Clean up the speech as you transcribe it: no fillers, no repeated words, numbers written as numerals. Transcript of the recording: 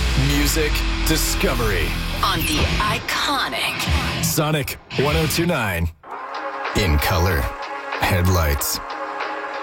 Music discovery on the iconic Sonic 1029. In color, headlights,